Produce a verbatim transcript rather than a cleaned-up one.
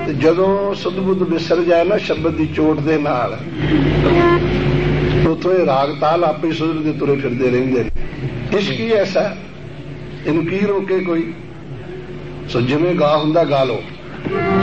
ਤੇ ਜਦੋਂ ਸੁੱਧ ਬੁੱਧ ਵਿਸਰ ਜਾਏ ਨਾ ਸ਼ਬਦ ਦੀ ਚੋਟ ਦੇ ਨਾਲ, ਉੱਥੋਂ ਇਹ ਰਾਗ ਤਾਲ ਆਪੇ ਸੁਧਰਦੇ ਤੁਰੇ ਫਿਰਦੇ ਰਹਿੰਦੇ ਨੇ। ਇਸ਼ਕ ਹੀ ਐਸਾ, ਇਹਨੂੰ ਕੀ ਰੋਕੇ ਕੋਈ। ਸੋ ਜਿਵੇਂ ਗਾ ਹੁੰਦਾ ਗਾ ਲਓ।